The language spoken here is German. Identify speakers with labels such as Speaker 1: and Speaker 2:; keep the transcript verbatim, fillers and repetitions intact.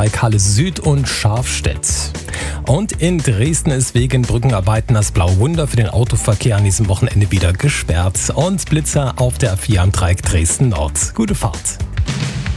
Speaker 1: Dreieck Halle Süd und Scharfstedt. Und in Dresden ist wegen Brückenarbeiten das Blauwunder für den Autoverkehr an diesem Wochenende wieder gesperrt. Und Blitzer auf der A vier am Dreieck Dresden Nord. Gute Fahrt.